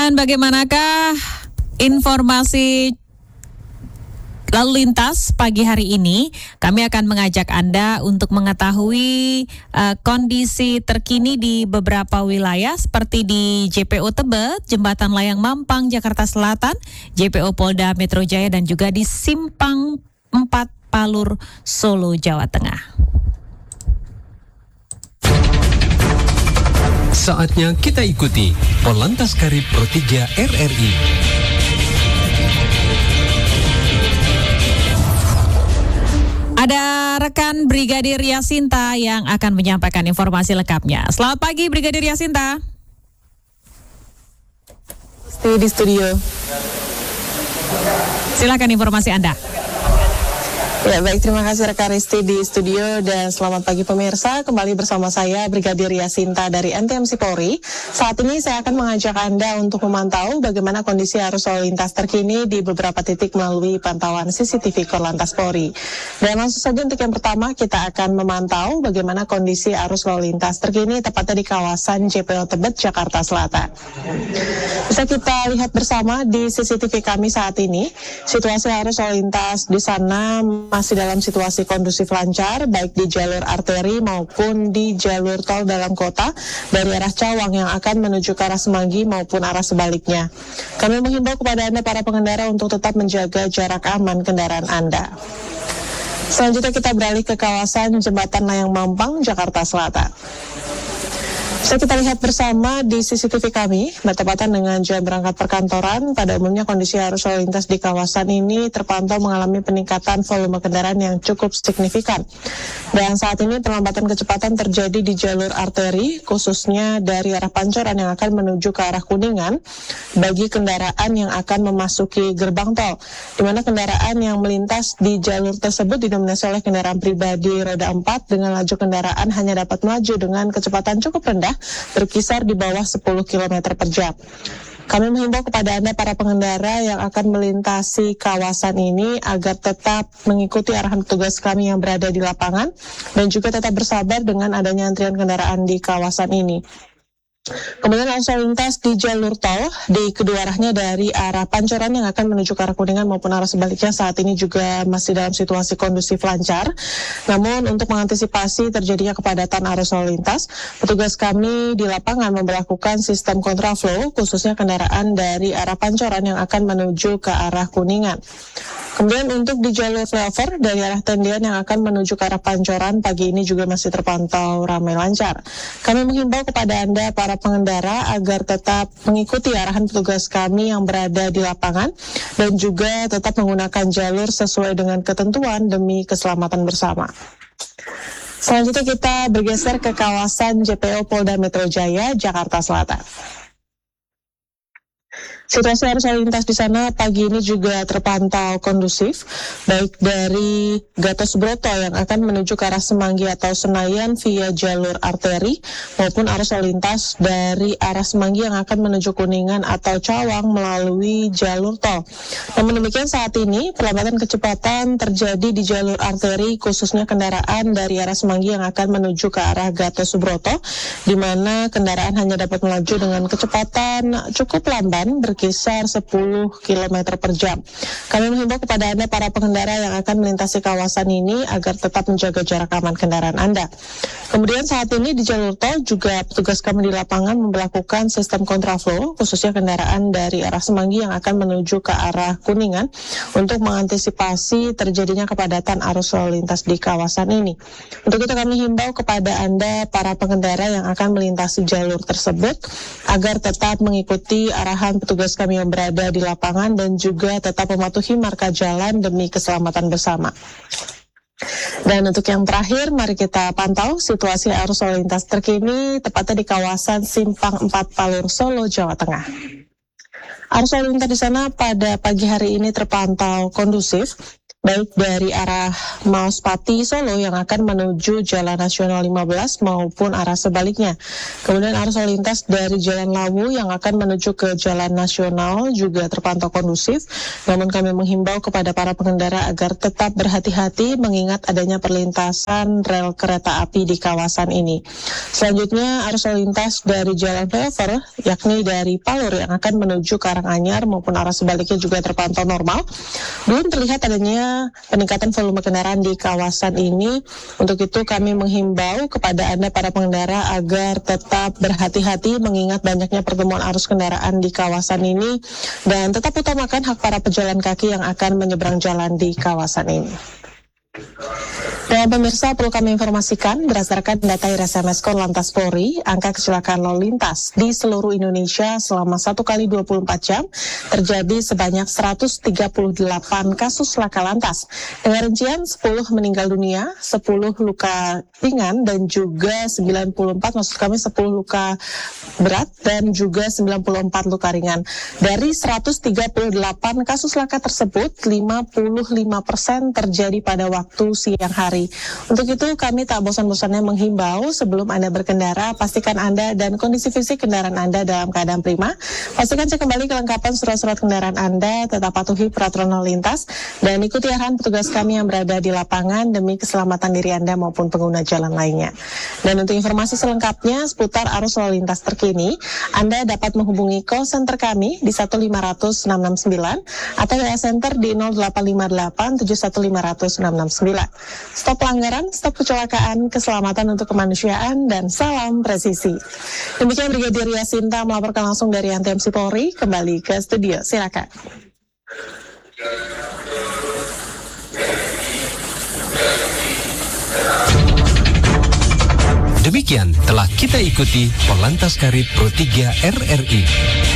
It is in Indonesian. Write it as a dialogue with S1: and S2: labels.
S1: Dan bagaimanakah informasi lalu lintas pagi hari ini? Kami akan mengajak Anda untuk mengetahui kondisi terkini di beberapa wilayah seperti di JPO Tebet, Jembatan Layang Mampang, Jakarta Selatan, JPO Polda Metro Jaya, dan juga di Simpang 4 Palur, Solo, Jawa Tengah.
S2: Saatnya kita ikuti Polantas Karib Pro 3 RRI.
S1: Ada rekan Brigadir Yasinta yang akan menyampaikan informasi lengkapnya. Selamat pagi Brigadir Yasinta.
S3: Stay di studio.
S1: Silakan informasi Anda.
S3: Ya baik, terima kasih rekan Risti di studio dan selamat pagi pemirsa. Kembali bersama saya Brigadir Yasinta dari NTMC Polri. Saat ini saya akan mengajak Anda untuk memantau bagaimana kondisi arus lalu lintas terkini di beberapa titik melalui pantauan CCTV Korlantas Polri. Dan langsung saja untuk yang pertama kita akan memantau bagaimana kondisi arus lalu lintas terkini tepatnya di kawasan JPO Tebet, Jakarta Selatan. Bisa kita lihat bersama di CCTV kami saat ini, situasi arus lalu lintas di sana masih dalam situasi kondusif lancar, baik di jalur arteri maupun di jalur tol dalam kota dari arah Cawang yang akan menuju ke arah Semanggi maupun arah sebaliknya. Kami menghimbau kepada Anda para pengendara untuk tetap menjaga jarak aman kendaraan Anda. Selanjutnya kita beralih ke kawasan Jembatan Layang Mampang, Jakarta Selatan. Bisa kita lihat bersama di CCTV kami, bertepatan dengan jam berangkat perkantoran, pada umumnya kondisi arus lalu lintas di kawasan ini terpantau mengalami peningkatan volume kendaraan yang cukup signifikan. Dan saat ini perlambatan kecepatan terjadi di jalur arteri, khususnya dari arah Pancoran yang akan menuju ke arah Kuningan, bagi kendaraan yang akan memasuki gerbang tol, di mana kendaraan yang melintas di jalur tersebut didominasi oleh kendaraan pribadi roda 4 dengan laju kendaraan hanya dapat melaju dengan kecepatan cukup rendah, berkisar di bawah 10 km per jam. Kami menghimbau kepada Anda para pengendara yang akan melintasi kawasan ini agar tetap mengikuti arahan petugas kami yang berada di lapangan dan juga tetap bersabar dengan adanya antrian kendaraan di kawasan ini. Kemudian arus lalu lintas di jalur tol di kedua arahnya dari arah Pancoran yang akan menuju ke arah Kuningan maupun arah sebaliknya saat ini juga masih dalam situasi kondusif lancar. Namun untuk mengantisipasi terjadinya kepadatan arus lalu lintas, petugas kami di lapangan memberlakukan sistem kontraflow khususnya kendaraan dari arah Pancoran yang akan menuju ke arah Kuningan. Kemudian untuk di jalur flyover dari arah Tendian yang akan menuju ke arah Pancoran pagi ini juga masih terpantau ramai lancar. Kami menghimbau kepada Anda para pengendara agar tetap mengikuti arahan petugas kami yang berada di lapangan dan juga tetap menggunakan jalur sesuai dengan ketentuan demi keselamatan bersama. Selanjutnya kita bergeser ke kawasan JPO Polda Metro Jaya, Jakarta Selatan. Situasi arus lalu lintas di sana pagi ini juga terpantau kondusif, baik dari Gatot Subroto yang akan menuju ke arah Semanggi atau Senayan via jalur arteri, maupun arus lalu lintas dari arah Semanggi yang akan menuju Kuningan atau Cawang melalui jalur tol. Namun demikian saat ini perlambatan kecepatan terjadi di jalur arteri, khususnya kendaraan dari arah Semanggi yang akan menuju ke arah Gatot Subroto, di mana kendaraan hanya dapat melaju dengan kecepatan cukup lamban, berkisar 10 km per jam. Kami menghimbau kepada Anda para pengendara yang akan melintasi kawasan ini agar tetap menjaga jarak aman kendaraan Anda. Kemudian saat ini di jalur tol juga petugas kami di lapangan memberlakukan sistem kontraflow khususnya kendaraan dari arah Semanggi yang akan menuju ke arah Kuningan untuk mengantisipasi terjadinya kepadatan arus lalu lintas di kawasan ini. Untuk itu kami himbau kepada Anda para pengendara yang akan melintasi jalur tersebut agar tetap mengikuti arahan petugas kami yang berada di lapangan dan juga tetap mematuhi marka jalan demi keselamatan bersama. Dan untuk yang terakhir, mari kita pantau situasi arus lalu lintas terkini tepatnya di kawasan Simpang 4 Palur, Solo, Jawa Tengah. Arus lalu lintas di sana pada pagi hari ini terpantau kondusif, baik dari arah Mauspati Solo yang akan menuju Jalan Nasional 15 maupun arah sebaliknya. Kemudian arus lalu lintas dari Jalan Lawu yang akan menuju ke Jalan Nasional juga terpantau kondusif, namun kami menghimbau kepada para pengendara agar tetap berhati-hati mengingat adanya perlintasan rel kereta api di kawasan ini. Selanjutnya arus lalu lintas dari Jalan Flyover yakni dari Palur yang akan menuju Karanganyar maupun arah sebaliknya juga terpantau normal. Belum terlihat adanya peningkatan volume kendaraan di kawasan ini. Untuk itu kami menghimbau kepada Anda para pengendara agar tetap berhati-hati mengingat banyaknya pertemuan arus kendaraan di kawasan ini dan tetap utamakan hak para pejalan kaki yang akan menyeberang jalan di kawasan ini. Dan pemirsa, perlu kami informasikan berdasarkan data SMS Korlantas Polri, angka kecelakaan lalu lintas di seluruh Indonesia selama 1 kali 24 jam terjadi sebanyak 138 kasus laka lantas. Dengan rincian 10 meninggal dunia, 10 luka ringan dan juga 10 luka berat dan juga 94 luka ringan. Dari 138 kasus laka tersebut, 55% terjadi pada waktu siang hari. Untuk itu kami tak bosan-bosannya menghimbau sebelum Anda berkendara, pastikan Anda dan kondisi fisik kendaraan Anda dalam keadaan prima. Pastikan cek kembali kelengkapan surat-surat kendaraan Anda, tetap patuhi peraturan lalu lintas, dan ikuti arahan petugas kami yang berada di lapangan demi keselamatan diri Anda maupun pengguna jalan lainnya. Dan untuk informasi selengkapnya seputar arus lalu lintas terkini, Anda dapat menghubungi call center kami di 1500669 atau WA Center di 0858 71500 669. Stop pelanggaran, stop kecelakaan, keselamatan untuk kemanusiaan, dan salam presisi. Demikian Brigadir Yasinta melaporkan langsung dari NTMC Polri. Kembali ke studio, silakan.
S2: Demikian telah kita ikuti Polantas Karib Pro 3 RRI.